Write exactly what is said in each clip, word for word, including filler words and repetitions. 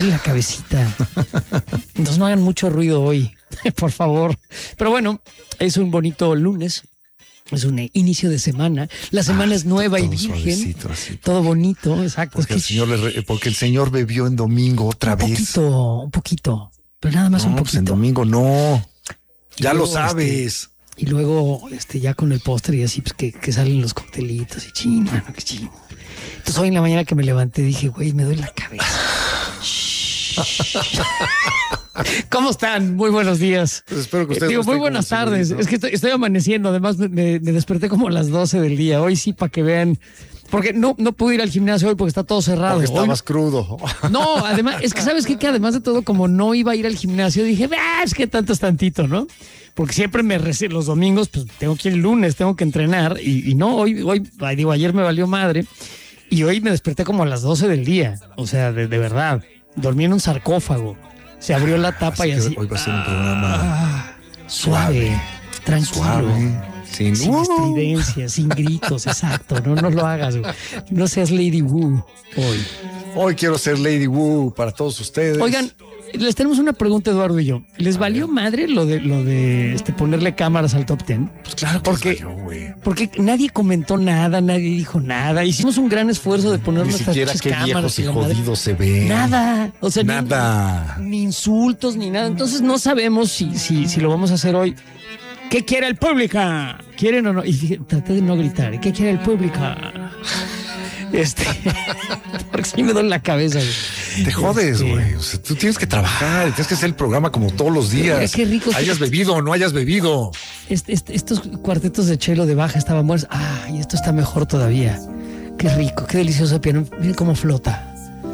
duele la cabecita. Entonces no hagan mucho ruido hoy, por favor. Pero bueno, es un bonito lunes. Es un inicio de semana. La semana ah, es nueva y virgen. Todo bonito, exacto. Porque, es que el señor le, porque el señor bebió en domingo otra un vez. Un poquito, un poquito. Pero nada más no, un poquito. Pues en domingo no. Y ya luego, lo sabes. Este, y luego, este, ya con el postre y así, pues que, que salen los coctelitos y ching, mano, que ching. Entonces hoy en la mañana que me levanté dije, güey, me duele la cabeza. ¿Cómo están? Muy buenos días. Pues espero que ustedes eh, digo, no muy buenas tardes. ¿No? Es que estoy, estoy amaneciendo. Además, me, me desperté como a las doce del día. Hoy sí, para que vean. Porque no, no pude ir al gimnasio hoy porque está todo cerrado. Porque estabas hoy, crudo. No, además, es que sabes qué? Que además de todo, como no iba a ir al gimnasio, dije, ah, es que tanto es tantito, ¿no? Porque siempre me recibo los domingos, pues tengo que ir el lunes, tengo que entrenar. Y, y no, hoy, hoy, digo, ayer me valió madre. Y hoy me desperté como a las doce del día. O sea, de, de verdad. Dormí en un sarcófago. Se abrió la tapa así y así. Hoy va a ser un programa ah, suave, suave, tranquilo. Suave, sin, sin uh. estridencias, sin gritos, exacto. No, no lo hagas, güey. No seas Lady Wu hoy. Hoy quiero ser Lady Wu para todos ustedes. Oigan, les tenemos una pregunta, Eduardo y yo. ¿Les valió madre lo de lo de este ponerle cámaras al top ten? Pues claro que porque, valió, güey. Porque nadie comentó nada, nadie dijo nada. Hicimos un gran esfuerzo de poner ni nuestras siquiera qué cámaras. Ni siquiera qué viejos y jodidos se ven. Nada. O sea, nada. Ni, ni insultos, ni nada. Entonces no sabemos si, si, si lo vamos a hacer hoy. ¿Qué quiere el público? ¿Quieren o no? Y fíjate, traté de no gritar. ¿Qué quiere el público? Este, porque sí me duele la cabeza. Güey. Te jodes, güey. Este... O sea, tú tienes que trabajar, tienes que hacer el programa como todos los días. Qué rico. Hayas bebido o no hayas bebido. Este, este, estos cuartetos de chelo de baja estaban buenos. Ah, y esto está mejor todavía. Qué rico, qué delicioso piano. Miren cómo flota.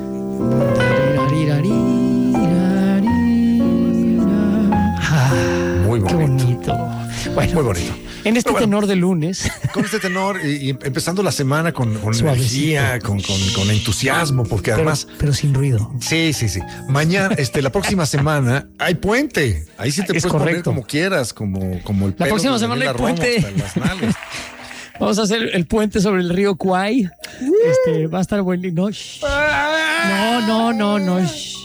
Ah, muy bonito. Qué bonito. Bueno, muy bonito. En este bueno, tenor de lunes. Con este tenor y, y empezando la semana con, con energía, con, con, con entusiasmo, porque pero, además. Pero sin ruido. Sí, sí, sí. Mañana, este, la próxima semana hay puente. Ahí sí te es puedes correcto. poner como quieras, como, como el La pelo próxima de semana hay puente. Vamos a hacer el puente sobre el río Kwai. Uh. Este, va a estar bueno. No, no, no, no, no.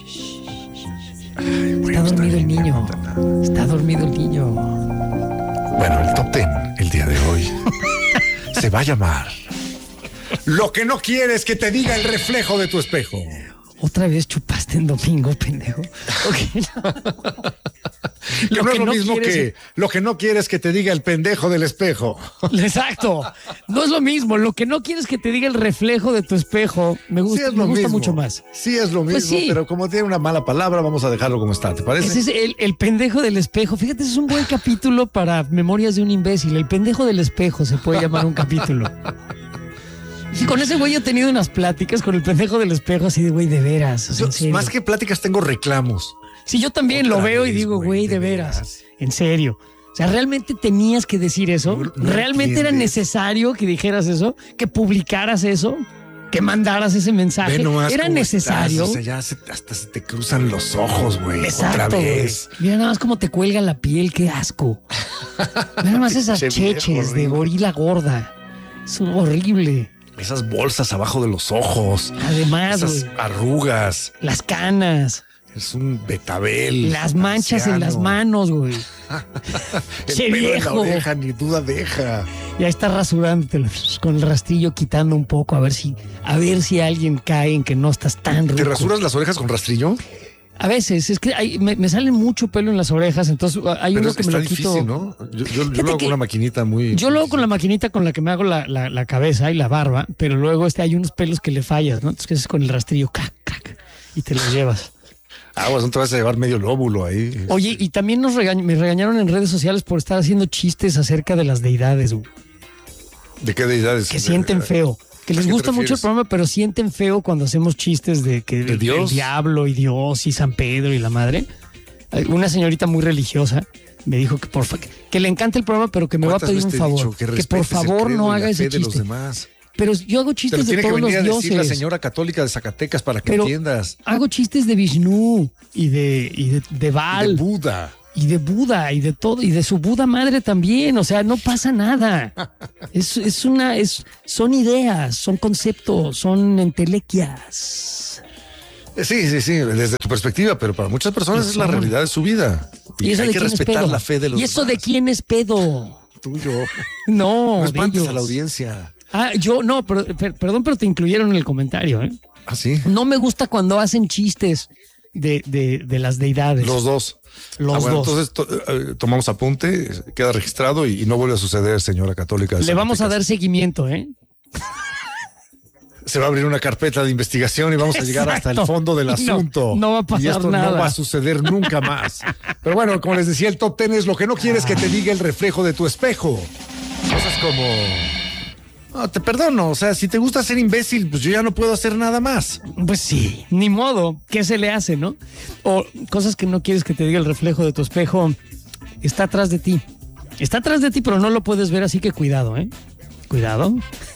Ay, está dormido el niño. Está dormido el niño. Bueno, el top ten el día de hoy se va a llamar Lo que no quieres que te diga el reflejo de tu espejo. Otra vez chupaste en domingo, pendejo. Okay. Lo que no es lo no mismo quieres... que lo que no quieres que te diga el pendejo del espejo. Exacto. No es lo mismo. Lo que no quieres que te diga el reflejo de tu espejo. Me gusta, sí me gusta mucho más. Sí es lo mismo, pues sí. Pero como tiene una mala palabra, vamos a dejarlo como está. ¿Te parece? Ese es el, el pendejo del espejo. Fíjate, ese es un buen capítulo para Memorias de un imbécil. El pendejo del espejo se puede llamar un capítulo. Y con ese güey he tenido unas pláticas con el pendejo del espejo así de güey, de veras. O sea, yo, más que pláticas tengo reclamos. Sí, yo también Otra lo veo vez, y digo, güey, de, de veras. veras. En serio. O sea, ¿realmente tenías que decir eso? No, no ¿Realmente entiendes. Era necesario que dijeras eso? ¿Que publicaras eso? ¿Que mandaras ese mensaje? ¿Era necesario? Estás, o sea, ya se, hasta se te cruzan los ojos, güey. Exacto, otra vez. Güey. Mira nada más cómo te cuelga la piel, qué asco. Mira nada más esas cheches de gorila gorda. Es horrible. Esas bolsas abajo de los ojos. Además, esas güey, arrugas. Las canas. Es un betabel. Las manchas anciano. En las manos, güey. El Qué pelo viejo. En la oreja, ni duda deja. Ya está rasurándote con el rastrillo, quitando un poco, a ver si, a ver si alguien cae en que no estás tan ruco. ¿Te rasuras las orejas con rastrillo? A veces, es que hay, me, me sale mucho pelo en las orejas, entonces hay Pero uno es, que me lo difícil, quito. ¿no? Yo, yo, yo lo hago con una maquinita muy... Yo lo hago con la maquinita con la que me hago la, la, la cabeza y la barba, pero luego este, hay unos pelos que le fallas, ¿no? Entonces que es con el rastrillo, crac, crac, y te lo llevas. Ah, pues no te vas a llevar medio lóbulo ahí. Oye, y también nos regañ- me regañaron en redes sociales por estar haciendo chistes acerca de las deidades. Güey. ¿De qué deidades? Que sienten feo. Que les gusta mucho el programa, pero sienten feo cuando hacemos chistes de que ¿De Dios? El diablo y Dios y San Pedro y la madre. Una señorita muy religiosa me dijo que por fa- que le encanta el programa, pero que me va a pedir un favor. Que, que por favor no haga ese chiste. De los demás. Pero yo hago chistes de todos los dioses. Tiene que venir a decir la señora católica de Zacatecas para que pero entiendas. Hago chistes de Vishnu y de, y de, de Baal. Y de Buda. Y de Buda y de todo, y de su Buda madre también. O sea, no pasa nada. Es, es una, es, son ideas, son conceptos, son entelequias. Sí, sí, sí, desde tu perspectiva, pero para muchas personas es la realidad de su vida. Y, ¿Y eso hay de que quién es respetar pedo? la fe de los ¿Y eso demás. de quién es pedo? Tuyo. No, No de espantes ellos. a la audiencia. Ah, yo no, pero, per- perdón, pero te incluyeron en el comentario, ¿eh? ¿Ah, sí? No me gusta cuando hacen chistes de, de, de las deidades. Los dos. Los Ah, bueno, dos. entonces to- eh, tomamos apunte, queda registrado y, y no vuelve a suceder, señora católica. de Le vamos a Zacatecas. dar seguimiento, ¿eh? Se va a abrir una carpeta de investigación y vamos a llegar hasta el Exacto. fondo del No, asunto. no va a pasar y esto nada. no va a suceder nunca más. Pero bueno, como les decía, el top ten es lo que no quieres que te diga el reflejo de tu espejo. Cosas como... No, te perdono, o sea, si te gusta ser imbécil, pues yo ya no puedo hacer nada más. Pues sí, ni modo. ¿Qué se le hace, no? O cosas que no quieres que te diga el reflejo de tu espejo. Está atrás de ti. Está atrás de ti, pero no lo puedes ver, así que cuidado, ¿eh? Cuidado.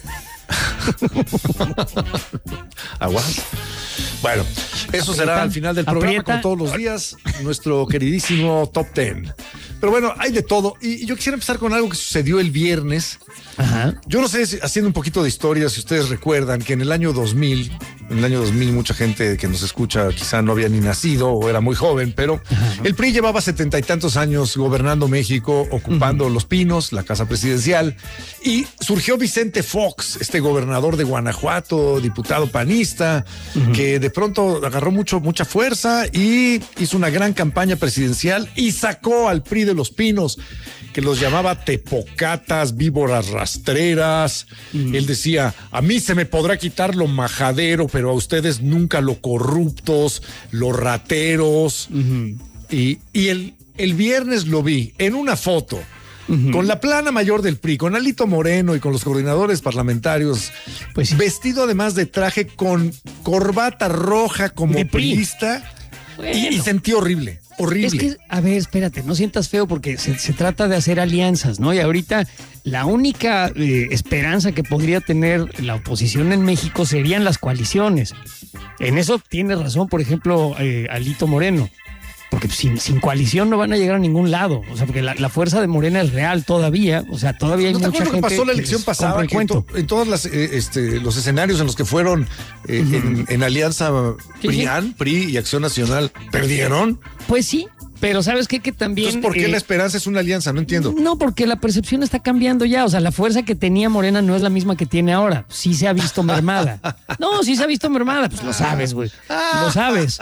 Aguas. Bueno, eso será Aprieta, al final del programa, aprieta. como todos los días, nuestro queridísimo Top Ten. Pero bueno, hay de todo. Y yo quisiera empezar con algo que sucedió el viernes. Ajá. Yo no sé, si- haciendo un poquito de historia, si ustedes recuerdan que en el año dos mil, en el año dos mil mucha gente que nos escucha quizá no había ni nacido o era muy joven, pero el P R I llevaba setenta y tantos años gobernando México, ocupando Los Pinos, la casa presidencial, y surgió Vicente Fox, este gobernador de Guanajuato, diputado panista, que de pronto agarró mucho, mucha fuerza y hizo una gran campaña presidencial y sacó al P R I de Los Pinos, que los llamaba tepocatas, víboras rastreras. Él decía, a mí se me podrá quitar lo majadero, pero a ustedes nunca lo corruptos, los rateros. Y, y el, el viernes lo vi en una foto. Con la plana mayor del P R I, con Alito Moreno y con los coordinadores parlamentarios, Pues sí. vestido además de traje con corbata roja como De P R I. priista, Bueno. y, y sentí horrible, horrible. Es que, a ver, espérate, no sientas feo porque se, se trata de hacer alianzas, ¿no? Y ahorita la única eh, esperanza que podría tener la oposición en México serían las coaliciones. En eso tiene razón, por ejemplo, eh, Alito Moreno. Porque sin, sin coalición no van a llegar a ningún lado. O sea, porque la, la fuerza de Morena es real todavía. O sea, todavía hay ¿No te mucha acuerdas gente que pasó la que elección les pasada? compra el Que en, cuento. to- en todos las, eh, este, los escenarios en los que fueron eh, en, en alianza Sí, P R I A N, P R I y Acción Nacional, ¿perdieron? Pues sí, pero ¿sabes qué? Que también... Entonces, ¿por qué eh, la esperanza es una alianza? No entiendo. No, porque la percepción está cambiando ya. O sea, la fuerza que tenía Morena no es la misma que tiene ahora. Sí se ha visto mermada. No, sí se ha visto mermada. Pues lo sabes, güey. Lo sabes.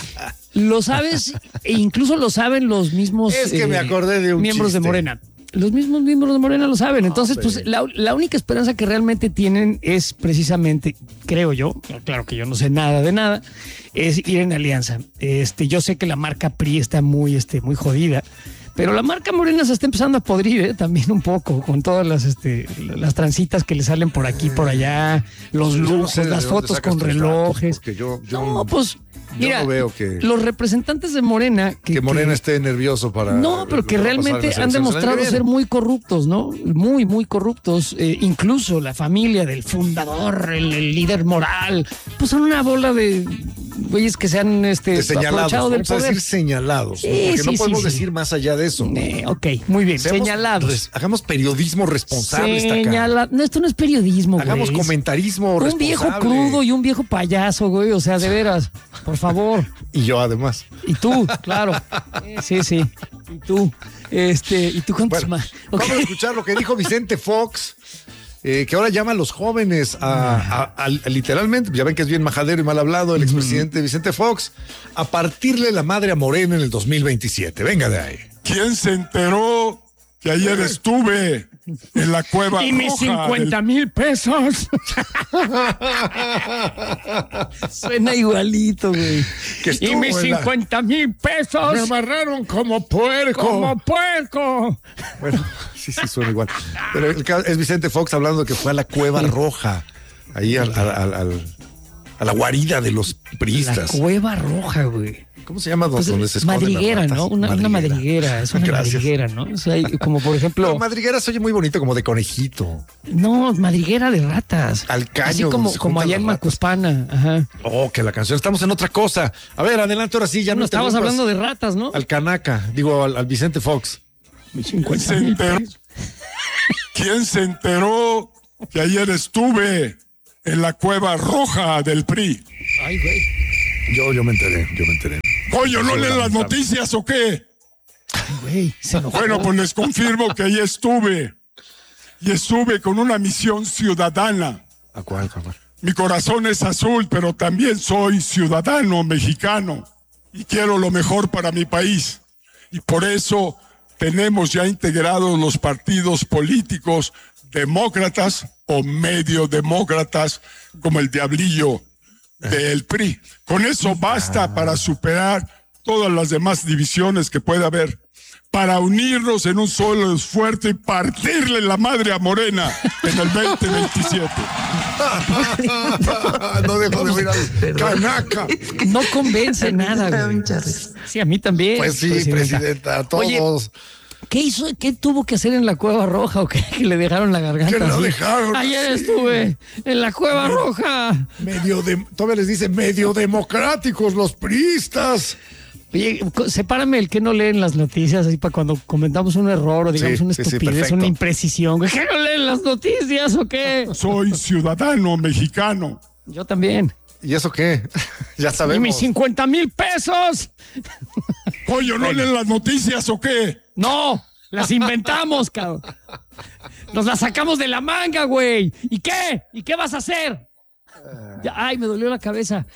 Lo sabes e incluso lo saben los mismos Es que me acordé de un miembros chiste. de Morena. Los mismos miembros de Morena lo saben. Entonces, pues la, la única esperanza que realmente tienen es precisamente, creo yo, claro que yo no sé nada de nada, es ir en alianza. Este, yo sé que la marca P R I está muy, este, muy jodida. Pero la marca Morena se está empezando a podrir, ¿eh? También un poco, con todas las, este, las transitas que le salen por aquí, por allá, los Yo no lujos, sé de las dónde fotos sacas con tus datos, relojes. porque yo- yo- no, pues, yo mira, no veo que- los representantes de Morena... Que Morena esté nervioso para... No, pero que lo va a pasar en realmente las han elecciones del año demostrado que viene. ser muy corruptos, ¿no? Muy, muy corruptos. Eh, incluso la familia del fundador, el, el líder moral, pues son una bola de güeyes que se han este, De señalados, aprovechado del vamos a poder. decir señalados, ¿no? Sí, porque sí, no sí, podemos sí. decir más allá de eso. Eh, ok, muy bien, Seamos señalados. res- hagamos periodismo responsable esta acá. Señala- No, esto no es periodismo, güey. Hagamos Es comentarismo Un responsable. viejo crudo y un viejo payaso, güey. O sea, de veras, por favor. Y yo además. Y tú, claro. Sí, sí. Y tú. Este, y tú con tus Bueno, ma- Ok. vamos a escuchar lo que dijo Vicente Fox, eh, que ahora llama a los jóvenes a, a- a- a literalmente, ya ven que es bien majadero y mal hablado el expresidente Vicente Fox, a partirle la madre a Morena en el dos mil veintisiete. Venga de ahí. ¿Quién se enteró que ayer estuve en la cueva Y mis roja cincuenta mil pesos. Suena igualito, güey. Que Y estuvo mis en la- cincuenta mil pesos. Me amarraron como puerco. Como puerco. Bueno, sí, sí, suena igual. Pero el ca- es Vicente Fox hablando de que fue a la Cueva Roja, ahí al, al- al- al- a la guarida de los La priistas. cueva roja, güey. ¿Cómo se llama Pues, donde se esconden madriguera, las ratas? ¿no? Una una madriguera. Es una Gracias. madriguera, ¿no? O sea, hay como por ejemplo. Pero madriguera se oye muy bonito, como de conejito. No, madriguera de ratas. Al caño, Así donde como, se como juntan allá en las ratas. Macuspana. Ajá. Oh, que la canción. Estamos en otra cosa. A ver, adelante, ahora sí, ya No no estabas interrumpas hablando de ratas, ¿no? al Canaca, digo, al, al Vicente Fox. Mis ¿Quién cincuenta se mil enteró? pesos. ¿Quién se enteró que ayer estuve en la cueva roja del P R I? Ay, güey. Yo, yo me enteré, yo me enteré. Coño, ¿no leen las noticias o qué? Güey, se enojó. Bueno, pues les confirmo que ahí estuve. Y estuve con una misión ciudadana. ¿A cuál, cabrón? Mi corazón es azul, pero también soy ciudadano mexicano. Y quiero lo mejor para mi país. Y por eso tenemos ya integrados los partidos políticos demócratas o medio demócratas, como el diablillo del P R I. Con eso basta para superar todas las demás divisiones que pueda haber, para unirnos en un solo esfuerzo y partirle la madre a Morena en el veinte veintisiete. No dejo de oír al canaca. No convence nada, güey. Sí, a mí también. Pues sí, presidenta, presidenta a todos. Oye, ¿qué hizo? ¿Qué tuvo que hacer en la Cueva Roja o qué? Que le dejaron la garganta. Que lo así. dejaron. Ayer estuve en la Cueva Roja. Medio de, todavía les dice medio democráticos los priistas. Oye, sepárame el que no leen las noticias, así para cuando comentamos un error o digamos Sí, una sí, sí, estupidez, perfecto. una imprecisión. güey, ¿Qué no leen las noticias o qué? Soy ciudadano mexicano. Yo también. ¿Y eso qué? Ya ¿Y mis sabemos. cincuenta mil pesos? Coño, ¿no leen las noticias o qué? No, las inventamos, cabrón. Nos las sacamos de la manga, güey. ¿Y qué? ¿Y qué vas a hacer? Ya, ay, me dolió la cabeza.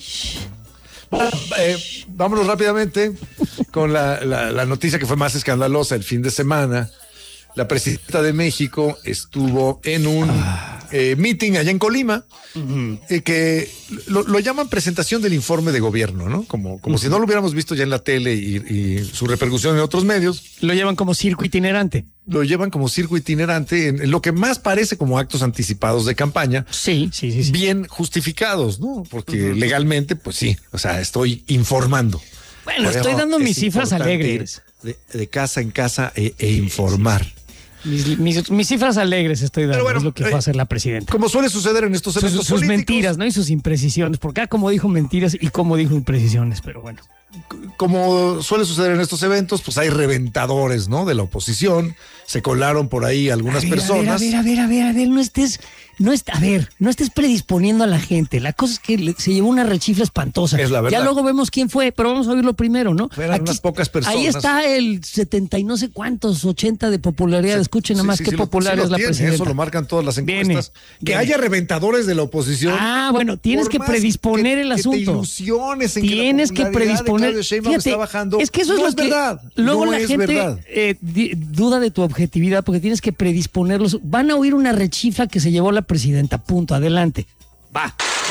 Eh, vámonos rápidamente con la, la, la noticia que fue más escandalosa el fin de semana. La presidenta de México estuvo en un eh, meeting allá en Colima, uh-huh. eh, que lo, lo llaman presentación del informe de gobierno, ¿no? Como, como uh-huh. si no lo hubiéramos visto ya en la tele y, y su repercusión en otros medios. Lo llevan como circo itinerante. Lo llevan como circo itinerante en, en lo que más parece como actos anticipados de campaña. Sí, sí, sí. sí. Bien justificados, ¿no? Porque uh-huh. legalmente, pues sí, o sea, estoy informando. Bueno, Por estoy eso dando mis es cifras alegres. De, de casa en casa e, e informar. Mis, mis, mis cifras alegres estoy dando, bueno, es lo que eh, va a hacer la presidenta. Como suele suceder en estos eventos sus, sus mentiras, ¿no? Y sus imprecisiones, porque acá como dijo mentiras y como dijo imprecisiones, pero bueno. Como suele suceder en estos eventos, pues hay reventadores, ¿no? De la oposición, se colaron por ahí algunas a ver, personas. A ver, a ver, a ver, a ver, no estés, no est- a ver, no estés predisponiendo a la gente. La cosa es que le, se llevó una rechifla espantosa. Es la verdad. Ya luego vemos quién fue, pero vamos a oírlo primero, ¿no? Fueron Aquí, unas pocas personas. Ahí está el setenta y no sé cuántos, ochenta de popularidad. Sí, Escuchen nada sí, más sí, qué sí, popular sí es la tiene, presidenta. Eso lo marcan todas las encuestas. Viene, que viene. haya reventadores de la oposición. Ah, bueno, tienes que predisponer que, el asunto. Que te ilusiones en tienes que, la que predisponer. De Fíjate, está bajando. Es que eso no es lo es que verdad. luego no la es gente eh, di, duda de tu objetividad porque tienes que predisponerlos. Van a oír una rechifla que se llevó la presidenta. Punto. Adelante. Va.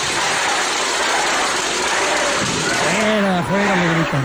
Fuera, fuera, le gritan.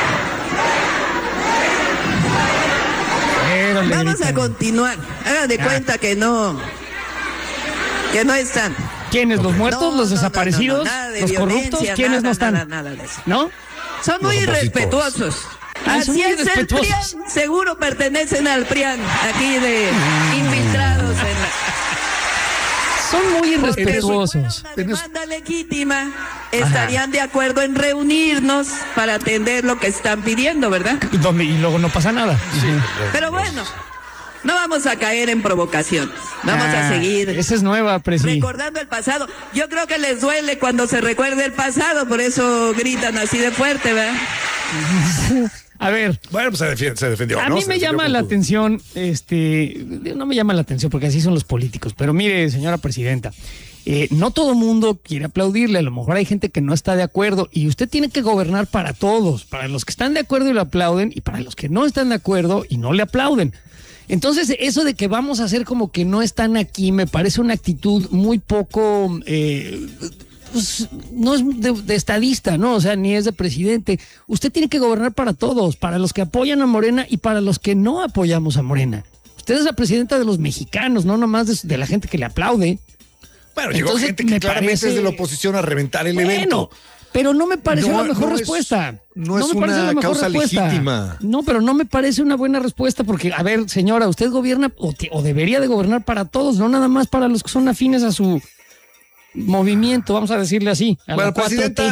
Fuera, le Vamos gritan. a continuar. Hagan de Ah. cuenta que no, que no están. ¿Quiénes? ¿Los muertos? No, ¿Los no, desaparecidos? no, no, nada de ¿Los violencia, corruptos? ¿Quiénes nada, no están? Nada, nada de eso. ¿No? Son muy Los opositores. irrespetuosos. Ah, son Así muy es el irrespetuosos. PRIAN. Seguro pertenecen al PRIAN. Aquí de infiltrados en la... Son muy Porque irrespetuosos. si fuera una demanda legítima, estarían de acuerdo en reunirnos para atender lo que están pidiendo, ¿verdad? Donde, y luego no pasa nada. Sí. Pero bueno, no vamos a caer en provocación. Vamos Ah, a seguir Esa es nueva, Presi. recordando el pasado. Yo creo que les duele cuando se recuerde el pasado, por eso gritan así de fuerte, ¿verdad? A ver. Bueno, pues se, defiende, se defendió. A ¿no? mí se me defendió llama la con- atención, este, no me llama la atención porque así son los políticos, pero mire, señora presidenta, eh, no todo mundo quiere aplaudirle, a lo mejor hay gente que no está de acuerdo y usted tiene que gobernar para todos, para los que están de acuerdo y lo aplauden y para los que no están de acuerdo y no le aplauden. Entonces, eso de que vamos a hacer como que no están aquí me parece una actitud muy poco... Eh, pues no es de, de estadista, ¿no? O sea, ni es de presidente. Usted tiene que gobernar para todos, para los que apoyan a Morena y para los que no apoyamos a Morena. Usted es la presidenta de los mexicanos, no nomás de, de la gente que le aplaude. Bueno, llegó Entonces, gente que me claramente parece- es de la oposición a reventar el Bueno, evento. pero no me parece No, la mejor no es- respuesta. no es me parece una la mejor causa respuesta. legítima. No, pero no me parece una buena respuesta porque, a ver, señora, usted gobierna o, te- o debería de gobernar para todos, no nada más para los que son afines a su movimiento, vamos a decirle así. A Bueno, la cuatro T. presidenta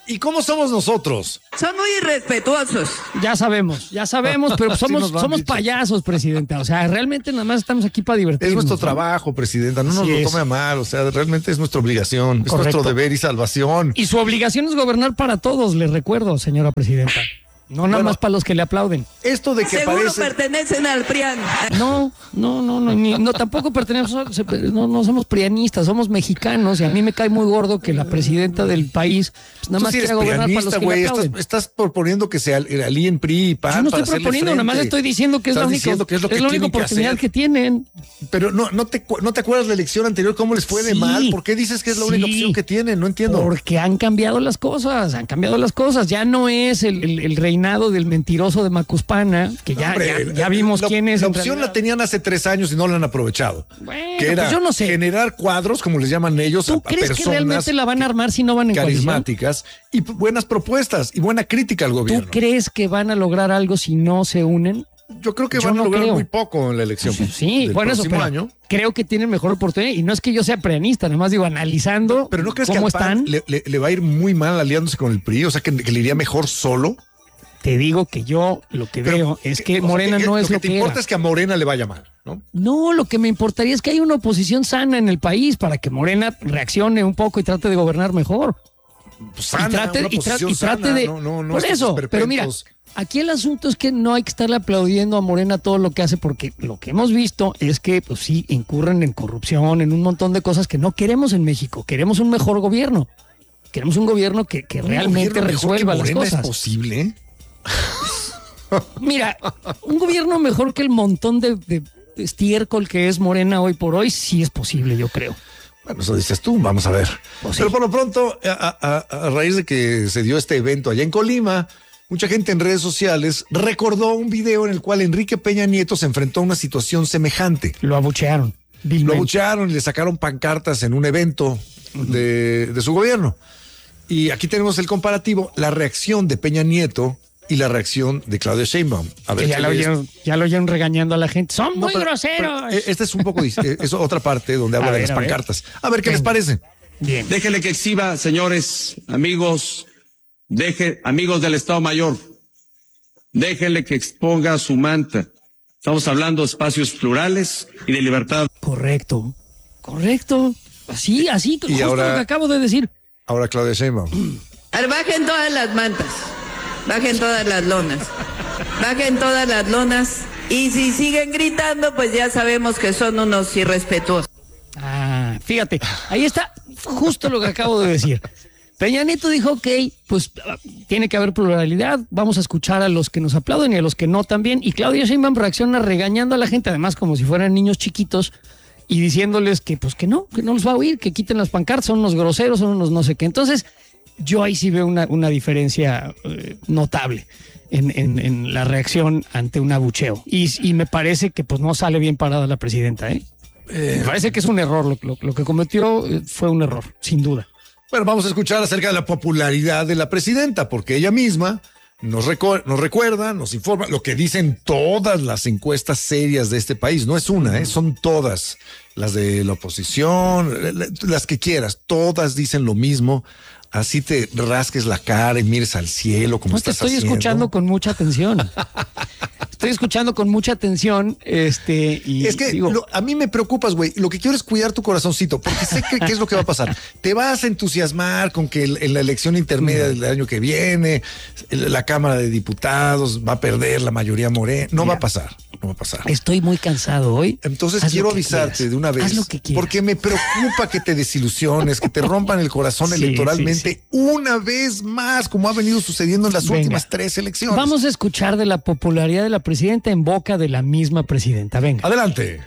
¿Y cómo somos nosotros? Son muy irrespetuosos. Ya sabemos, ya sabemos, pero Sí somos, nos lo han somos dicho. payasos, presidenta. O sea, realmente nada más estamos aquí para divertirnos. Es nuestro ¿no? trabajo, presidenta. No nos Así lo es. tome a mal. O sea, realmente es nuestra obligación. Es Correcto. nuestro deber y salvación. Y su obligación es gobernar para todos, les recuerdo, señora presidenta. No nada Bueno. más para los que le aplauden. Esto de que Seguro parece... pertenecen al P R I A N. No, no, no, no, ni- no tampoco pertenecemos, no, no somos prianistas, somos mexicanos y a mí me cae muy gordo que la presidenta del país pues, nada Tú más sí eres quiera gobernar para los prianista, que güey. le Estás, aplauden. estás proponiendo que se al- alíen P R I y P A N. Yo no para estoy hacerle proponiendo, nada más frente. estoy diciendo que es la Estás única, diciendo que es lo que es la única tienen que oportunidad hacer. que tienen. Pero no, no, te, cu- no te acuerdas la elección anterior, cómo les fue de Sí, mal. ¿Por qué dices que es la única sí, opción que tienen? No entiendo. Porque han cambiado las cosas, han cambiado las cosas. Ya no es el, el- el reinado del mentiroso de Macuspana, que ya, Hombre, ya, ya vimos la, quién es. La en opción realidad. la tenían hace tres años y no la han aprovechado. Bueno, que era pues yo no sé. generar cuadros, como les llaman ellos, a, ¿Tú a crees que personas realmente la van a armar si no van en coalición? carismáticas y p- buenas propuestas y buena crítica al ¿Tú gobierno. crees que van a lograr algo si no se unen? Yo creo que Yo van no a lograr creo. muy poco en la elección. Sí, del bueno, eso, próximo pero año. creo que tienen mejor oportunidad. Y no es que yo sea prianista, nada más digo, analizando Pero ¿no crees que cómo al P A N están, le, le- le va a ir muy mal aliándose con el P R I? O sea, que, que le iría mejor solo. te digo que yo lo que Pero, veo es que o sea, Morena no es lo que lo te que importa era. es que a Morena le vaya mal, ¿no? No, lo que me importaría es que haya una oposición sana en el país para que Morena reaccione un poco y trate de gobernar mejor. Pues Y sana, trate, una y tra- oposición y trate sana, de. no, no, no por estos eso, pero mira, esperpentos. aquí el asunto es que no hay que estarle aplaudiendo a Morena todo lo que hace, porque lo que hemos visto es que, pues sí, incurren en corrupción, en un montón de cosas que no queremos en México. Queremos un mejor gobierno. Queremos un gobierno que, que ¿Un realmente gobierno mejor que resuelva las Morena cosas. ¿Es posible? Mira, un gobierno mejor que el montón de, de estiércol que es Morena hoy por hoy, sí es posible, yo creo. Bueno, eso dices tú, vamos a ver. Pues sí. Pero por lo pronto, a, a- a raíz de que se dio este evento allá en Colima, mucha gente en redes sociales recordó un video en el cual Enrique Peña Nieto se enfrentó a una situación semejante. Lo abuchearon. Lo vilmente. abuchearon y le sacaron pancartas en un evento de, de su gobierno. Y aquí tenemos el comparativo, la reacción de Peña Nieto y la reacción de Claudia Sheinbaum. A ver, Que ya, ¿qué lo les- oyeron, ya lo oyeron regañando a la gente. Son No, muy pero- groseros. pero, eh, esta es un poco, dis- eh, es otra parte donde habla A de ver, las a ver. pancartas. A ver qué les Venga. parece. Bien. Déjenle que exhiba, señores, amigos, deje, amigos del Estado Mayor, déjenle que exponga su manta. Estamos hablando de espacios plurales y de libertad. Correcto. Correcto. Así, así, Y justo ahora- lo que acabo de decir. Ahora Claudia Sheinbaum. A ver, bajen todas las mantas, bajen todas las lonas, bajen todas las lonas. Y si siguen gritando, pues ya sabemos que son unos irrespetuosos. Ah, fíjate, ahí está justo lo que acabo de decir. Peña Nieto dijo, ok, pues ah, tiene que haber pluralidad, vamos a escuchar a los que nos aplauden y a los que no también. Y Claudia Sheinbaum reacciona regañando a la gente, además como si fueran niños chiquitos, y diciéndoles que pues que no, que no los va a oír, que quiten las pancartas, son unos groseros, son unos no sé qué. Entonces, yo ahí sí veo una, una diferencia eh, notable en, en- en la reacción ante un abucheo. Y, y me parece que pues no sale bien parada la presidenta, ¿eh? Me parece que es un error, lo, lo- lo que cometió eh, fue un error, sin duda. Bueno, vamos a escuchar acerca de la popularidad de la presidenta, porque ella misma nos, reco- nos recuerda, nos informa lo que dicen todas las encuestas serias de este país. No es una, ¿eh? Son todas. Las de la oposición, la- las que quieras, todas dicen lo mismo. Así te rasques la cara y mires al cielo como No, te estás estoy haciendo. escuchando con mucha atención. Estoy escuchando con mucha atención, este, y Es que digo, lo- a mí me preocupas, güey. Lo que quiero es cuidar tu corazoncito, porque sé que, qué es lo que va a pasar. Te vas a entusiasmar con que el- en la elección intermedia del año que viene, el- la Cámara de Diputados va a perder la mayoría morena. No va a pasar, no va a pasar. estoy muy cansado hoy. Entonces Haz lo quiero que avisarte quieras. de una vez, Haz lo que quieras. porque me preocupa que te desilusiones, que te rompan el corazón Sí, electoralmente sí, sí. una vez más, como ha venido sucediendo en las Venga. últimas tres elecciones. Vamos a escuchar de la popularidad de la presidenta en boca de la misma presidenta. Venga. Adelante.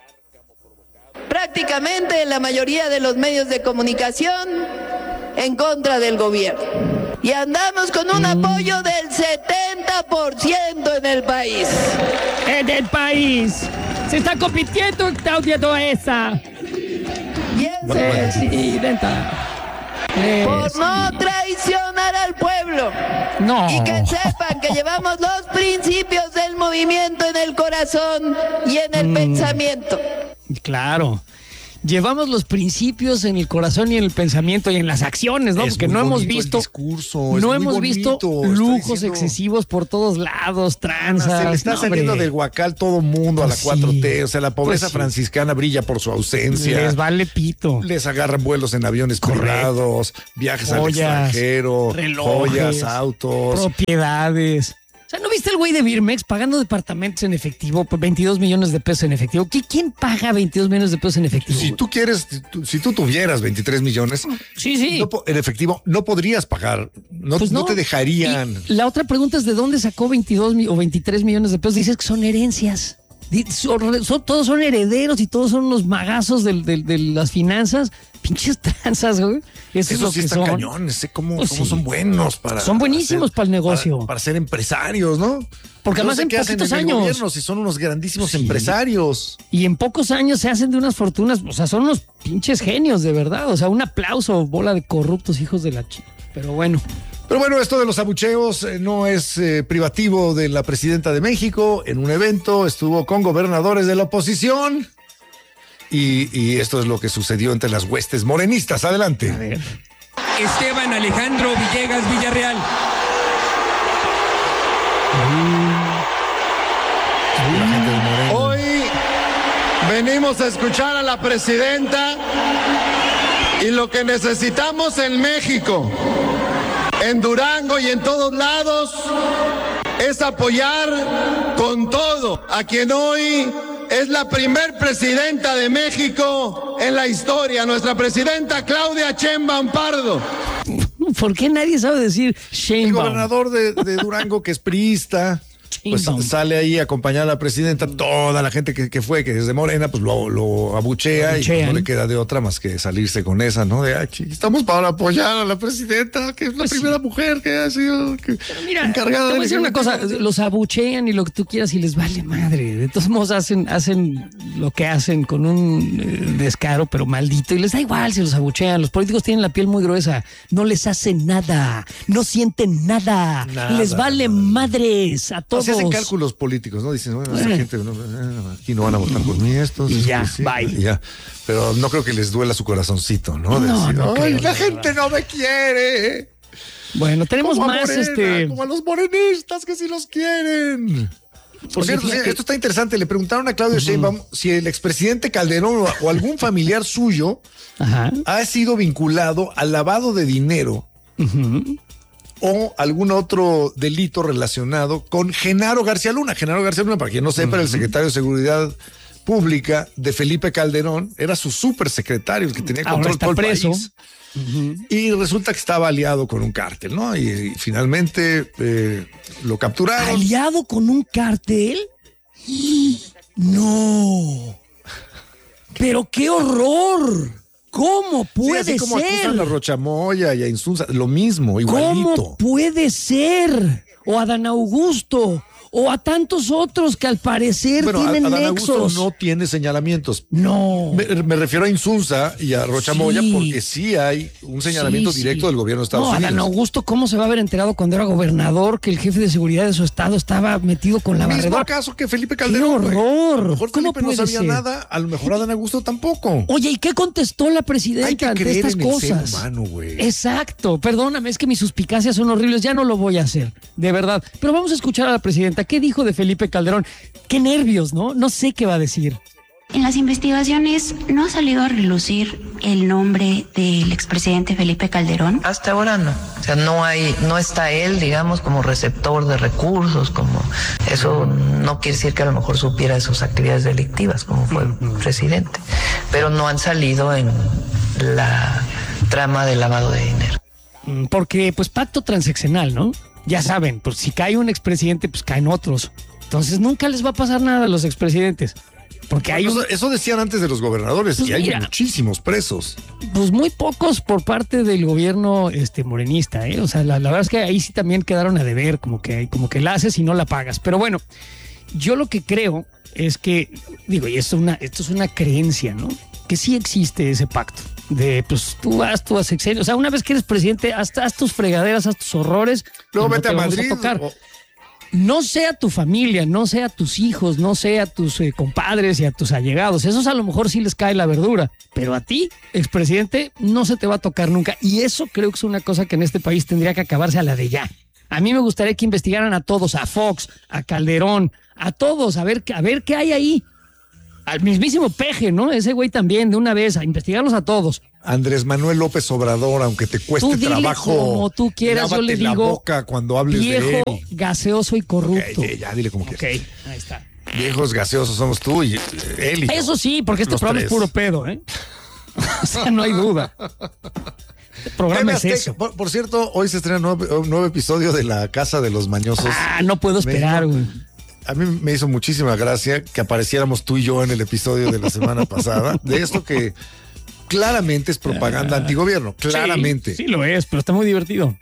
Prácticamente la mayoría de los medios de comunicación en contra del gobierno. Y andamos con un apoyo del setenta por ciento en el país. En el país se está compitiendo, Claudia Toesa. Y eso es Presidenta. por no traicionar al pueblo. No. Y que sepan que llevamos los principios del movimiento en el corazón y en el pensamiento. Claro. llevamos los principios en el corazón y en el pensamiento y en las acciones, ¿no? Es Porque muy no hemos bonito el visto, discurso, es no muy hemos bonito, visto está lujos diciendo- excesivos por todos lados, tranzas. Se le está no, saliendo hombre. del huacal todo mundo a la Pues cuatro T. sí. O sea, la pobreza Pues sí. franciscana brilla por su ausencia. Les vale pito. Les agarran vuelos en aviones Correcto. privados, viajes al Joyas, extranjero, relojes, joyas, autos. propiedades. O sea, ¿no viste el güey de Birmex pagando departamentos en efectivo por veintidós millones de pesos en efectivo? ¿Qui- ¿Quién paga veintidós millones de pesos en efectivo? Si tú quieres, si tú, si tú tuvieras veintitrés millones, Sí, sí. no po- en efectivo, no podrías pagar. No, Pues no te dejarían. Y la otra pregunta es: ¿de dónde sacó veintidós mi- o veintitrés millones de pesos? Dices que son herencias. Di- son- son- todos son herederos y todos son unos magazos del- del- de las finanzas. Pinches tranzas, güey. Eso, es Esos lo sí que están son. cañones, sé cómo, Pues cómo sí. son buenos para. Son buenísimos para el negocio. Para, para ser empresarios, ¿no? Porque Yo no además sé en qué hacen poquitos en el años. gobierno, si son unos grandísimos Sí. empresarios. Y en pocos años se hacen de unas fortunas. O sea, son unos pinches genios, de verdad. O sea, un aplauso, bola de corruptos hijos de la chica. Pero bueno. Pero bueno, esto de los abucheos eh, no es eh, privativo de la presidenta de México. En un evento estuvo con gobernadores de la oposición. Y, y esto es lo que sucedió entre las huestes morenistas. Adelante. A ver. Esteban Alejandro Villegas Villarreal. La gente de Morena. Hoy venimos a escuchar a la presidenta y lo que necesitamos en México, en Durango y en todos lados, es apoyar con todo a quien hoy es la primer presidenta de México en la historia, nuestra presidenta Claudia Sheinbaum Pardo. ¿Por qué nadie sabe decir El Sheinbaum? gobernador de, de Durango, que es priista, pues Sheinbaum. sale ahí a acompañar a la presidenta. Toda la gente que, que fue, que es de Morena, pues lo, lo abuchea, Lo y abuchean. no le queda de otra más que salirse con esa, ¿no? De aquí estamos para apoyar a la presidenta, que es la Pues primera sí. mujer que ha sido que- Mira, encargada te voy a de decir una cosa, los abuchean y lo que tú quieras y les vale madre. De todos modos hacen, hacen lo que hacen con un eh, descaro, pero maldito, y les da igual si los abuchean. Los políticos tienen la piel muy gruesa, no les hacen nada, no sienten nada, Nada, les vale nada. madres a No, todos. se hacen cálculos políticos, ¿no? Dicen, bueno, esta Eh. gente, no, eh, aquí no van a votar por mí, estos. Y ya, estos sí, bye. y ya. Pero no creo que les duela su corazoncito, ¿no? De No, decir, no "Ay, creo, la la gente no me quiere. Bueno, tenemos Como a más Morena, este. como a los morenistas que sí los quieren. Por Oye, cierto, sí, fíjate. esto está interesante. Le preguntaron a Claudio Sheinbaum si el expresidente Calderón o, o algún familiar suyo Ajá. ha sido vinculado al lavado de dinero Ujú. o algún otro delito relacionado con Genaro García Luna. Genaro García Luna, para quien no sepa, era el secretario de Seguridad Pública de Felipe Calderón, era su supersecretario, el que tenía Ahora control de está todo el preso. país. Y resulta que estaba aliado con un cártel, ¿no? Y, y finalmente eh, lo capturaron. ¿Aliado con un cártel? No. Pero qué horror. ¿Cómo Sí, puede así como ser? acusan a Rochamoya y a Insunza, lo mismo, igualito. ¿Cómo puede ser? O a Dan Augusto, o a tantos otros que al parecer Bueno, tienen Adán Augusto nexos. no tiene señalamientos. No. Me, me refiero a Insunza y a Rochamoya Sí. porque sí hay un señalamiento Sí, directo sí. del gobierno de Estados no, Unidos. Adán Augusto, ¿cómo se va a haber enterado cuando era gobernador que el jefe de seguridad de su estado estaba metido con la Mismo barredora? caso que Felipe ¡Qué Calderón. güey. horror! A lo mejor ¿Cómo Felipe no puede sabía ser? nada, a lo mejor Adán Augusto tampoco. Oye, ¿y qué contestó la presidenta Hay que ante creer estas en el ser cosas? humano, güey. Exacto, perdóname, es que mis suspicacias son horribles, ya no lo voy a hacer, de verdad. Pero vamos a escuchar a la presidenta. ¿Qué dijo de Felipe Calderón? Qué nervios, ¿no? No sé qué va a decir. En las investigaciones no ha salido a relucir el nombre del expresidente Felipe Calderón. Hasta ahora no, o sea, no hay, no está él, digamos, como receptor de recursos, como eso no quiere decir que a lo mejor supiera de sus actividades delictivas, como fue presidente, pero no han salido en la trama de lavado de dinero. Mm, Porque, pues, pacto transaccional, ¿no? Ya saben, pues si cae un expresidente, pues caen otros. Entonces nunca les va a pasar nada a los expresidentes. Porque hay un, Eso, eso decían antes de los gobernadores, Pues y hay mira. muchísimos presos. pues muy pocos por parte del gobierno este morenista, ¿eh? O sea, la, la verdad es que ahí sí también quedaron a deber, como que, como que la haces y no la pagas. Pero bueno, yo lo que creo es que, digo, y esto es una, esto es una creencia, ¿no? Que sí existe ese pacto. De, pues, tú vas, tú vas sexenio. O sea, una vez que eres presidente, haz, haz tus fregaderas, haz tus horrores. Luego y no vete te a vamos Madrid tocar. o- no sea tu familia, no sea tus hijos, no sea tus eh, compadres y a tus allegados. Esos a lo mejor sí les cae la verdura, pero a ti, expresidente, no se te va a tocar nunca. Y eso creo que es una cosa que en este país tendría que acabarse a la de ya. A mí me gustaría que investigaran a todos, a Fox, a Calderón, a todos, a ver, a ver qué hay ahí. Al mismísimo Peje, ¿no? Ese güey también, de una vez, a investigarlos a todos. Andrés Manuel López Obrador, aunque te cueste tú dile trabajo, como tú quieras, yo le digo, la boca cuando hables viejo, de él. Gaseoso y corrupto. Okay, ya, dile como quieras. Ok, ahí está. Viejos gaseosos somos tú y él y yo. Eso sí, porque este Los programa tres. es puro pedo, ¿eh? O sea, no hay duda. El programa es eso. Por, por cierto, hoy se estrena un nuevo, un nuevo episodio de La Casa de los Mañosos. Ah, no puedo esperar, güey. A mí me hizo muchísima gracia que apareciéramos tú y yo en el episodio de la semana pasada, de esto que claramente es propaganda antigobierno, claramente. Sí, sí lo es, pero está muy divertido.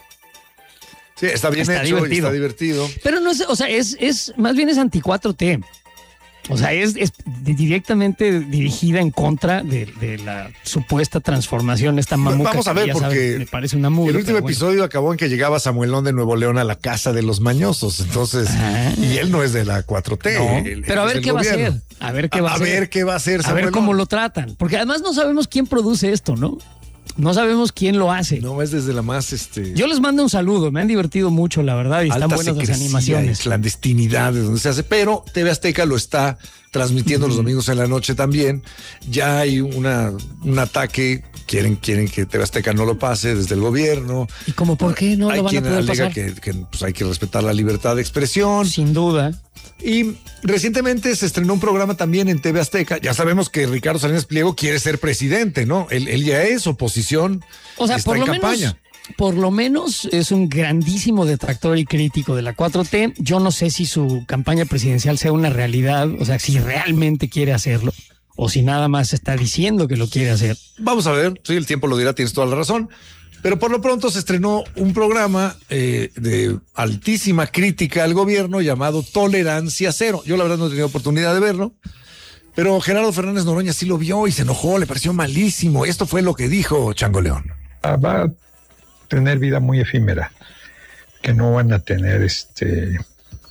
Sí, está bien Está hecho divertido. y está divertido. Pero no es, o sea, es, es más bien es anti cuatro T. O sea, es, es directamente dirigida en contra de, de la supuesta transformación, esta mamuca. Vamos a ver, que ya porque sabes, me parece una mugre, el último pero bueno. episodio acabó en que llegaba Samuelón de Nuevo León a la Casa de los Mañosos. Entonces, Ah. y él no es de la cuatro T. No, él- pero a él ver es qué del va a gobierno. hacer. A ver qué va a, A hacer. ver qué va a hacer A ver Samuelón. cómo lo tratan. Porque además no sabemos quién produce esto, ¿no? No sabemos quién lo hace. No, es desde la más este. Yo les mando un saludo, me han divertido mucho, la verdad, y están alta buenas las secrecía animaciones. y clandestinidad de donde se hace, pero T V Azteca lo está transmitiendo los domingos en la noche también. Ya hay una, un ataque, quieren, quieren que T V Azteca no lo pase desde el gobierno. ¿Y como por qué no hay lo van a quien poder alega pasar? que, que, pues, hay que respetar la libertad de expresión. Sin duda. Y recientemente se estrenó un programa también en T V Azteca. Ya sabemos que Ricardo Salinas Pliego quiere ser presidente, ¿no? Él, él ya es oposición. O sea, está por en lo campaña. menos, por lo menos es un grandísimo detractor y crítico de la cuatro T. Yo no sé si su campaña presidencial sea una realidad, o sea, si realmente quiere hacerlo o si nada más está diciendo que lo quiere hacer. Vamos a ver, sí, el tiempo lo dirá, tienes toda la razón. Pero por lo pronto se estrenó un programa eh, de altísima crítica al gobierno llamado Tolerancia Cero. Yo la verdad no he tenido oportunidad de verlo, pero Gerardo Fernández Noroña sí lo vio y se enojó, le pareció malísimo. Esto fue lo que dijo Chango León. Va a tener vida muy efímera, que no van a tener este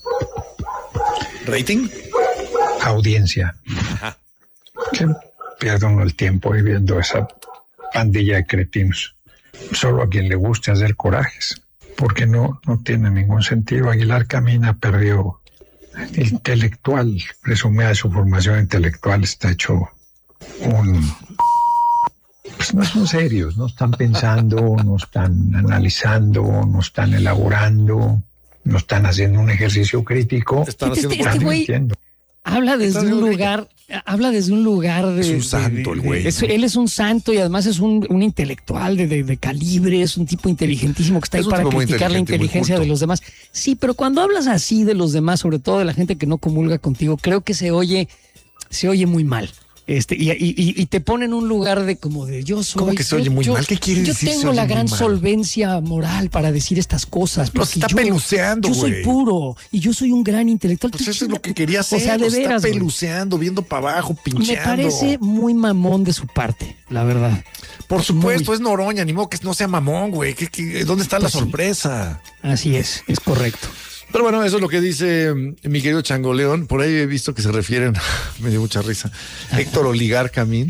¿Rating? audiencia. Ajá. Que pierda uno el tiempo ahí viendo esa pandilla de cretinos. Solo a quien le guste hacer corajes, porque no, no tiene ningún sentido. Aguilar Camina perdió intelectual, presumida de su formación intelectual, está hecho un... Pues no son serios, no están pensando, no están analizando, no están elaborando, no están haciendo un ejercicio crítico. Están Este- haciendo este política. güey- mintiendo. Habla desde Está un bien, lugar, habla desde un lugar de... Es un de- santo el de- güey, es- ¿no? Él es un santo y además es un, un intelectual de, de- de calibre, es un tipo inteligentísimo que está Es ahí un para tipo muy criticar la inteligente y muy inteligencia culto. de los demás. Sí, pero cuando hablas así de los demás, sobre todo de la gente que no comulga contigo, creo que se oye, se oye muy mal. Este, y, y, y- y te pone en un lugar de como de yo soy. ¿Cómo que se yo- oye muy yo- mal? ¿Qué quiere yo decir se tengo oye la muy gran mal? solvencia moral para decir estas cosas. Lo porque está yo- peluceando, Yo soy güey. puro y yo soy un gran intelectual. Pues Tú eso es lo que chingate. quería hacer. O sea, de lo está veras, güey. peluceando, viendo para abajo, Me pincheando. parece muy mamón de su parte, la verdad. Por supuesto, Muy. es Noroña, ni modo que no sea mamón, güey. ¿Qué- qué- ¿Dónde está Pues la sí. sorpresa? Así es, es correcto. Pero bueno, eso es lo que dice mm, mi querido Chango León. Por ahí he visto que se refieren, me dio mucha risa, Héctor Oligar Camín.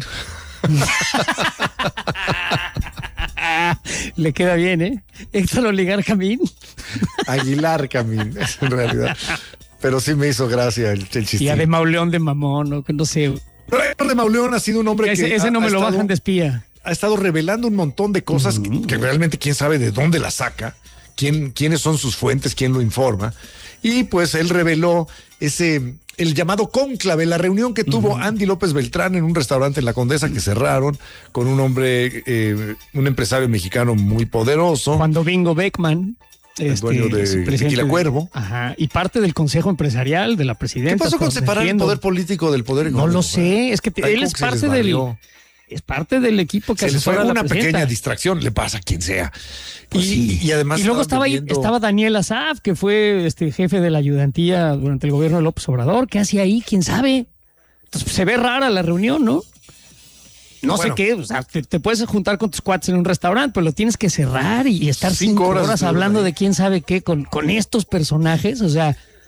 Le queda bien, ¿eh? Héctor Oligar Camín. Aguilar Camín, en realidad. Pero sí me hizo gracia el, el Y chiste. a de Mauleón de mamón, ¿no? Que no sé. Pero Héctor de Mauleón ha sido un hombre Ese, que ese ha- no me ha lo estado- bajan de espía. ha estado revelando un montón de cosas que, que realmente quién sabe de dónde las saca, quién, quiénes son sus fuentes, quién lo informa. Y pues él reveló ese, el llamado cónclave, la reunión que tuvo Andy López Beltrán en un restaurante en La Condesa que cerraron con un hombre, eh, un empresario mexicano muy poderoso. Cuando Bingo Beckman. El dueño de es presidente Tequila Cuervo. Ajá. Y parte del consejo empresarial de la ¿Qué presidenta. pasó con hasta donde separar el entiendo. poder político del poder No económico? lo sé, es que te- Ay, él como es que se les parte del. barrió. Es parte del equipo que Se les fue asesora a la una presidenta. pequeña distracción, le pasa a quien sea. Pues y, sí. y además. Y luego estaba ahí, viendo- estaba Daniel Asaf, que fue este jefe de la ayudantía durante el gobierno de López Obrador. ¿Qué hacía ahí? ¿Quién sabe? Entonces se ve rara la reunión, ¿no? No Bueno. sé qué, o sea, te, te puedes juntar con tus cuates en un restaurante, pero lo tienes que cerrar y, y estar Cinco cinco horas horas, estuvieron hablando ahí. de quién sabe qué con, con estos personajes. O sea,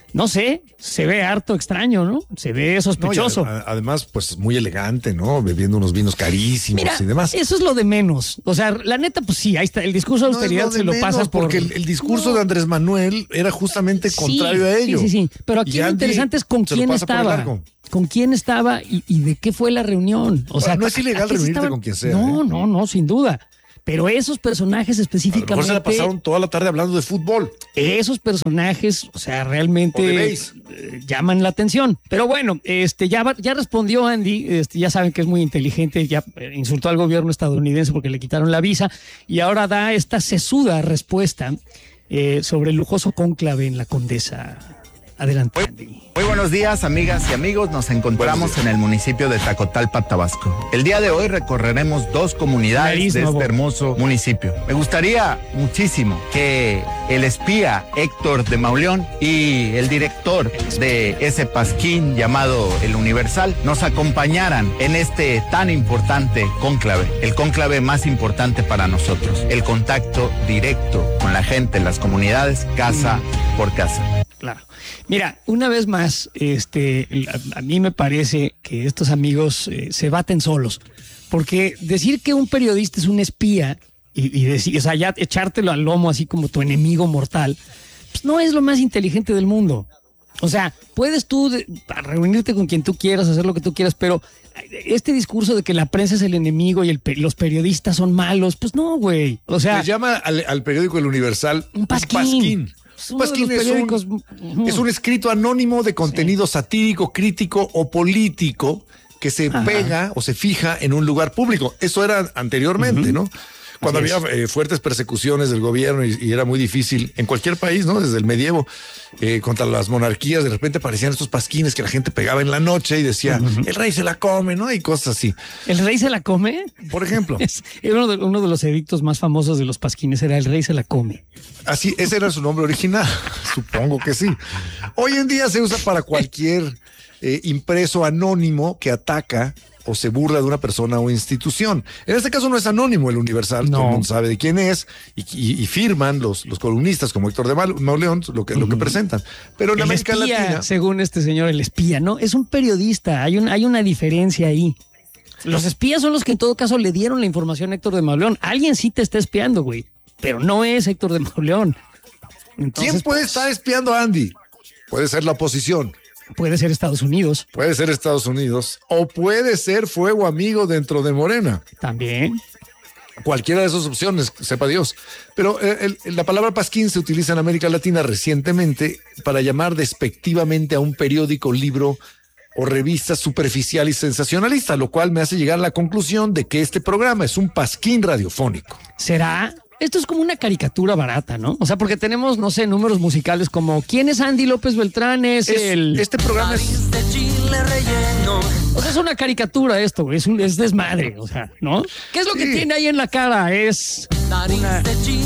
no sé, se ve harto extraño, ¿no? Se ve sospechoso. No, y a- además, pues muy elegante, ¿no? Bebiendo unos vinos carísimos Mira, y demás. eso es lo de menos. O sea, la neta, pues sí, ahí está. El discurso de No es austeridad lo de se lo menos, pasas por... porque el, el discurso No. de Andrés Manuel era justamente Sí, contrario a ello. Sí, sí, sí. Pero aquí Y lo Andy interesante es con se lo quién pasa por el estaba. arco. Con quién estaba y, y de qué fue la reunión. O sea, Bueno, no es ilegal ¿a qué se reunirte estaban- con quien sea, No, ¿eh? no, no, sin duda. Pero esos personajes A lo específicamente. mejor se la pasaron toda la tarde hablando de fútbol. Esos personajes, o sea, realmente O de base. eh, llaman la atención. Pero bueno, este ya, va- ya respondió Andy, este, ya saben que es muy inteligente, ya eh, insultó al gobierno estadounidense porque le quitaron la visa y ahora da esta sesuda respuesta eh, sobre el lujoso cónclave en la Condesa. Adelante, Andy. Muy buenos días, amigas y amigos. Nos encontramos en el municipio de Tacotalpa, Tabasco. El día de hoy recorreremos dos comunidades Nariz, de no, este bo- hermoso municipio. Me gustaría muchísimo que el espía Héctor de Mauleón y el director de ese pasquín llamado El Universal nos acompañaran en este tan importante cónclave, el cónclave más importante para nosotros, el contacto directo con la gente en las comunidades, casa por casa. Claro. Mira, una vez más, este, a, a mí me parece que estos amigos eh, se baten solos, porque decir que un periodista es un espía y, y decir, o sea, ya echártelo al lomo así como tu enemigo mortal, pues no es lo más inteligente del mundo. O sea, puedes tú de- reunirte con quien tú quieras, hacer lo que tú quieras, pero este discurso de que la prensa es el enemigo y el, pe- los periodistas son malos, pues no, güey. O sea, Le llama al, al periódico El Universal un pasquín. Un pasquín es un, es un escrito anónimo de contenido satírico, crítico o político que se Ajá. pega o se fija en un lugar público. Eso era anteriormente, Ujú. ¿no? Cuando Así había eh, fuertes persecuciones del gobierno y, y era muy difícil en cualquier país, ¿no? Desde el medievo, eh, contra las monarquías, de repente aparecían estos pasquines que la gente pegaba en la noche y decía, el rey se la come, ¿no? Y cosas así. ¿el rey se la come? Por ejemplo. Es, era uno, de, uno de los edictos más famosos de los pasquines, era el rey se la come. Así, ese era su nombre original. Supongo que sí. Hoy en día se usa para cualquier eh, impreso anónimo que ataca o se burla de una persona o institución. En este caso no es anónimo El Universal, No. todo el mundo sabe de quién es y, y- y firman los, los columnistas como Héctor de Mal- Mauleón lo que, lo que presentan. Pero en El América espía, Latina, según este señor, el espía, ¿no? Es un periodista, hay, un, hay una diferencia ahí. Los espías son los que en todo caso le dieron la información a Héctor de Mauleón. Alguien sí te está espiando, güey, pero no es Héctor de Mauleón. Entonces, ¿quién puede pues, estar espiando a Andy? Puede ser la oposición, puede ser Estados Unidos puede ser Estados Unidos o puede ser Fuego Amigo dentro de Morena. también. Cualquiera de esas opciones, sepa Dios. Pero eh, el- la palabra pasquín se utiliza en América Latina recientemente para llamar despectivamente a un periódico, libro o revista superficial y sensacionalista, lo cual me hace llegar a la conclusión de que este programa es un pasquín radiofónico. ¿Será? Esto es como una caricatura barata, ¿no? O sea, porque tenemos, no sé, números musicales como ¿quién es Andy López Beltrán? Es, Es- el... Este programa es... O sea, es una caricatura esto, güey. Es, un, es desmadre, o sea, ¿no? ¿Qué es lo que Sí. tiene ahí en la cara? Es una...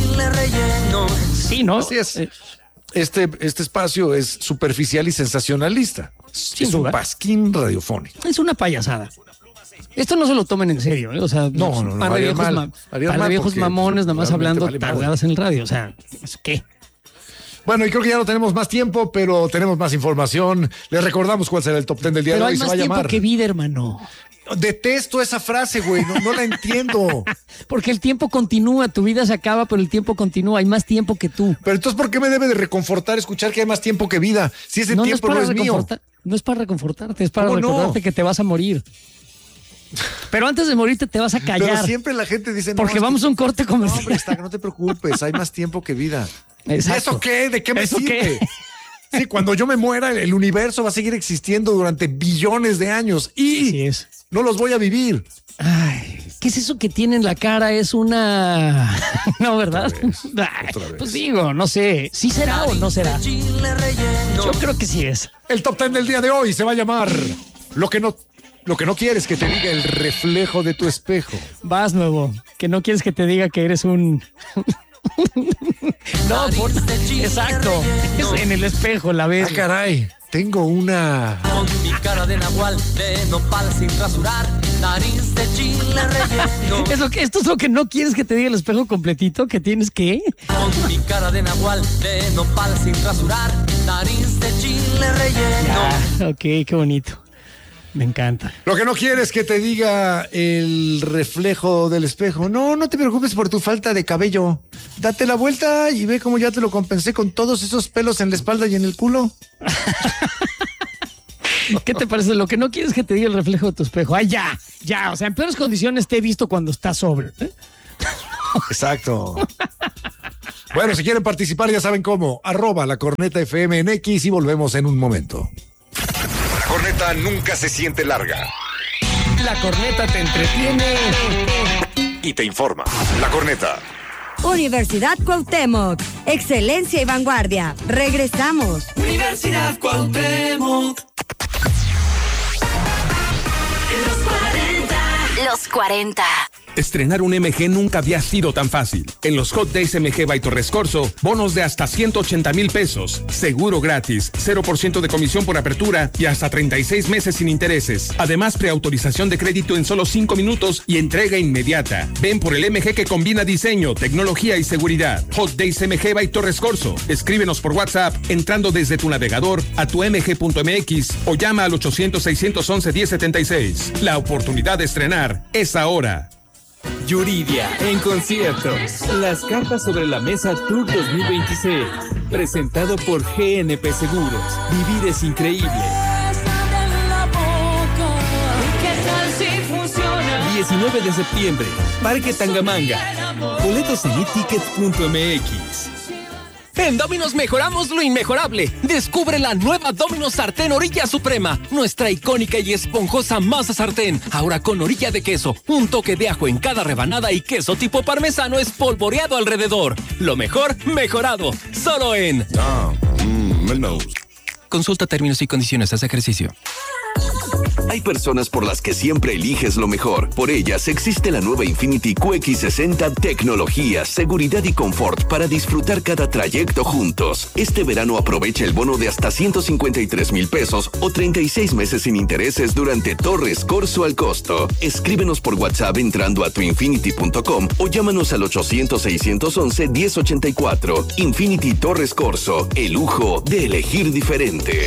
Sí, ¿no? Así es. Eh, Este, este espacio es superficial y sensacionalista. Sin es duda. un pasquín radiofónico. Es una payasada. Esto no se lo tomen en serio, ¿eh? O sea, No, pues, no, no, par de haría viejos, mal. ma- Haría par de mal viejos porque mamones nada más realmente hablando vale madre. tardadas en el radio. O sea, ¿es qué? Bueno, y creo que ya no tenemos más tiempo, pero tenemos más información. Les recordamos cuál será el top ten del día Pero de hoy. hay Se más va a tiempo llamar. que vida, hermano. Detesto esa frase, güey. No, no la entiendo. Porque el tiempo continúa, tu vida se acaba, pero el tiempo continúa. Hay más tiempo que tú. Pero entonces, ¿por qué me debe de reconfortar escuchar que hay más tiempo que vida? Si ese No, no es tiempo no para es, mío. reconfortar- no es para reconfortarte, es para ¿Cómo no? recordarte que te vas a morir. Pero antes de morirte te vas a callar. Pero siempre la gente dice... no, Porque es que- vamos a un corte No, comercial. hombre, está, no te preocupes. Hay más tiempo que vida. Exacto. ¿Eso qué? ¿De qué me ¿Eso sirve? qué? Sí, cuando yo me muera, el universo va a seguir existiendo durante billones de años y Así es. no los voy a vivir. Ay, ¿qué es eso que tiene en la cara? Es una... No, ¿verdad? Ay, otra vez. pues digo, no sé. ¿Sí será o no será? Yo creo que sí es. El top ten del día de hoy se va a llamar Lo que no, lo que no quieres que te diga el reflejo de tu espejo. Vas, nuevo. Que no quieres que te diga que eres un... No, por... exacto. Es en el espejo, la ves. Ah, caray. Tengo una... Con mi cara de nahual, de nopal sin rasurar, nariz de chile relleno. Es lo que, esto es lo que no quieres que te diga el espejo completito, que tienes que... Con mi cara de nahual, de nopal sin rasurar, nariz de chile relleno. Ah, ok, qué bonito. Me encanta. Lo que no quieres que te diga el reflejo del espejo. No, no te preocupes por tu falta de cabello. Date la vuelta y ve cómo ya te lo compensé con todos esos pelos en la espalda y en el culo. ¿Qué te parece? Lo que no quieres que te diga el reflejo de tu espejo. ¡Ay, ya! Ya, o sea, en peores condiciones te he visto cuando estás sobrio, ¿eh? Exacto. Bueno, si quieren participar ya saben cómo. Arroba La Corneta F M en X y volvemos en un momento. La corneta nunca se siente larga. La corneta te entretiene y te informa. La Corneta. Universidad Cuauhtémoc. Excelencia y vanguardia. Regresamos. Universidad Cuauhtémoc. Los cuarenta. Los cuarenta. Estrenar un M G nunca había sido tan fácil. En los Hot Days M G by Torres Corso, bonos de hasta ciento ochenta mil pesos, seguro gratis, cero por ciento de comisión por apertura y hasta treinta y seis meses sin intereses. Además, preautorización de crédito en solo cinco minutos y entrega inmediata. Ven por el M G que combina diseño, tecnología y seguridad. Hot Days M G by Torres Corso. Escríbenos por WhatsApp entrando desde tu navegador a tu m g punto m x o llama al ochocientos, seiscientos once, diez setenta y seis. La oportunidad de estrenar es ahora. Yuridia en concierto. Las cartas sobre la mesa Tour dos mil veintiséis. Presentado por G N P Seguros. Vivir es increíble. diecinueve de septiembre. Parque Tangamanga. Boletos en etickets punto m x. En Domino's mejoramos lo inmejorable. Descubre la nueva Domino's Sartén Orilla Suprema, nuestra icónica y esponjosa masa sartén, ahora con orilla de queso, un toque de ajo en cada rebanada y queso tipo parmesano espolvoreado alrededor. Lo mejor, mejorado. Solo en... Ah, mmm, Domino's. Consulta términos y condiciones, haz ejercicio. Hay personas por las que siempre eliges lo mejor. Por ellas existe la nueva Infiniti Q X sesenta, tecnología, seguridad y confort para disfrutar cada trayecto juntos. Este verano aprovecha el bono de hasta ciento cincuenta y tres mil pesos o treinta y seis meses sin intereses durante Torres Corso al costo. Escríbenos por WhatsApp entrando a tu infinity punto com o llámanos al ochocientos, seiscientos once, diez ochenta y cuatro. Infiniti Torres Corso, el lujo de elegir diferente.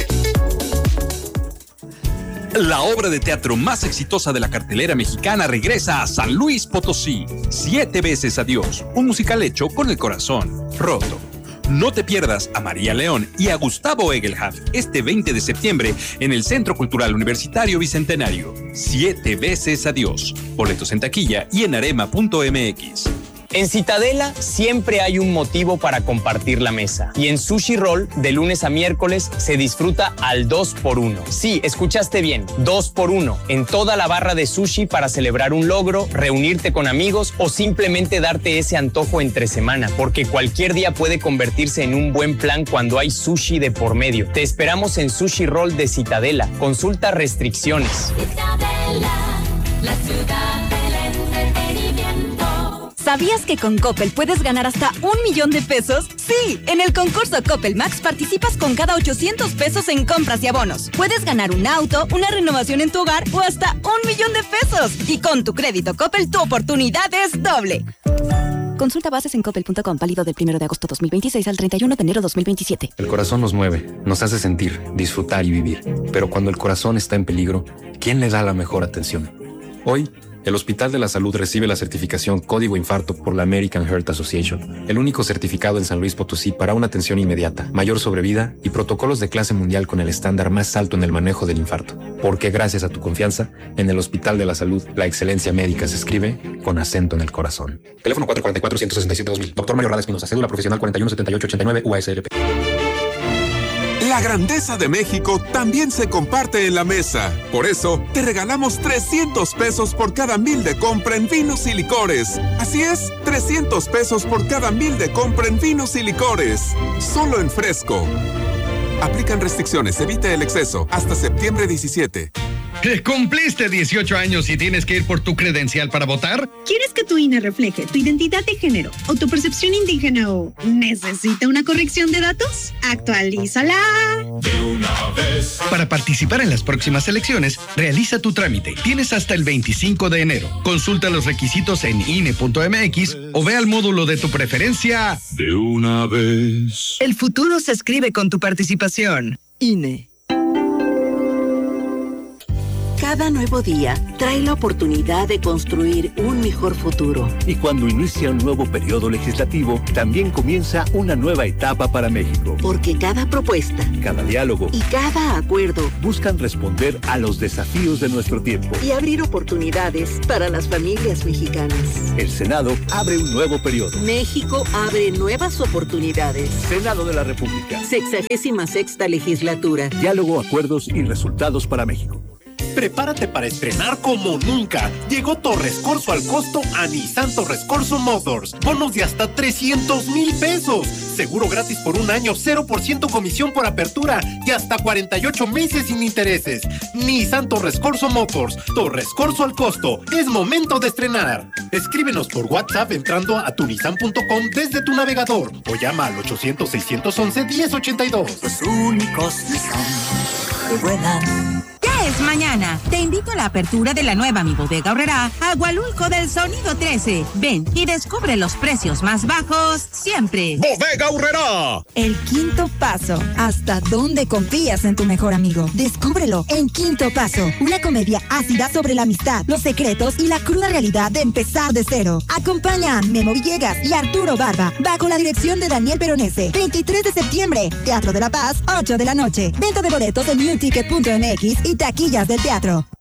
La obra de teatro más exitosa de la cartelera mexicana regresa a San Luis Potosí. Siete veces adiós, un musical hecho con el corazón roto. No te pierdas a María León y a Gustavo Egelhaf este veinte de septiembre en el Centro Cultural Universitario Bicentenario. Siete veces adiós. Boletos en taquilla y en arema punto m x. En Citadela siempre hay un motivo para compartir la mesa. Y en Sushi Roll, de lunes a miércoles, se disfruta al dos por uno. Sí, escuchaste bien, dos por uno. En toda la barra de sushi para celebrar un logro, reunirte con amigos o simplemente darte ese antojo entre semana. Porque cualquier día puede convertirse en un buen plan cuando hay sushi de por medio. Te esperamos en Sushi Roll de Citadela. Consulta restricciones. Citadela, la ciudad del entretenimiento. ¿Sabías que con Coppel puedes ganar hasta un millón de pesos? Sí, en el concurso Coppel Max participas con cada ochocientos pesos en compras y abonos. Puedes ganar un auto, una renovación en tu hogar o hasta un millón de pesos. Y con tu crédito Coppel tu oportunidad es doble. Consulta bases en coppel punto com, válido del primero de agosto dos mil veintiséis al treinta y uno de enero dos mil veintisiete. El corazón nos mueve, nos hace sentir, disfrutar y vivir. Pero cuando el corazón está en peligro, ¿quién le da la mejor atención? Hoy, el Hospital de la Salud recibe la certificación Código Infarto por la American Heart Association, el único certificado en San Luis Potosí para una atención inmediata, mayor sobrevida y protocolos de clase mundial con el estándar más alto en el manejo del infarto. Porque gracias a tu confianza, en el Hospital de la Salud, la excelencia médica se escribe con acento en el corazón. Teléfono cuatro cuatro cuatro, uno seis siete, dos mil. Doctor Mario Rada Espinosa, cédula profesional cuarenta y uno setenta y ocho ochenta y nueve U A S L P. La grandeza de México también se comparte en la mesa. Por eso, te regalamos trescientos pesos por cada mil de compra en vinos y licores. Así es, trescientos pesos por cada mil de compra en vinos y licores. Solo en Fresco. Aplican restricciones, evita el exceso. Hasta septiembre diecisiete. ¿Cumpliste dieciocho años y tienes que ir por tu credencial para votar? ¿Quieres que tu I N E refleje tu identidad de género o tu percepción indígena o necesita una corrección de datos? ¡Actualízala! De una vez. Para participar en las próximas elecciones, realiza tu trámite. Tienes hasta el veinticinco de enero. Consulta los requisitos en I N E punto M X o ve al módulo de tu preferencia. De una vez. El futuro se escribe con tu participación. I N E. Cada nuevo día trae la oportunidad de construir un mejor futuro. Y cuando inicia un nuevo periodo legislativo, también comienza una nueva etapa para México. Porque cada propuesta, cada diálogo y cada acuerdo buscan responder a los desafíos de nuestro tiempo y abrir oportunidades para las familias mexicanas. El Senado abre un nuevo periodo. México abre nuevas oportunidades. Senado de la República. Sexagésima sexta legislatura. Diálogo, acuerdos y resultados para México. Prepárate para estrenar como nunca. Llegó Torres Corso al costo a Nissan Torres Corso Motors. Bonos de hasta trescientos mil pesos. Seguro gratis por un año, cero por ciento comisión por apertura y hasta cuarenta y ocho meses sin intereses. Nissan Torres Corso Motors. Torres Corso al costo. Es momento de estrenar. Escríbenos por WhatsApp entrando a tunisan punto com desde tu navegador o llama al ochocientos, seiscientos once, diez ochenta y dos. Los únicos Nissan que vuelan. Ya es mañana. Te invito a la apertura de la nueva Mi Bodega Aurrerá, Agualulco del Sonido trece. Ven y descubre los precios más bajos siempre. ¡Bodega Aurrerá! El quinto paso. ¿Hasta dónde confías en tu mejor amigo? Descúbrelo en Quinto Paso. Una comedia ácida sobre la amistad, los secretos y la cruda realidad de empezar de cero. Acompaña a Memo Villegas y Arturo Barba bajo la dirección de Daniel Peronese. veintitrés de septiembre. Teatro de la Paz, ocho de la noche. Venta de boletos en new ticket punto M X y taquillas del teatro.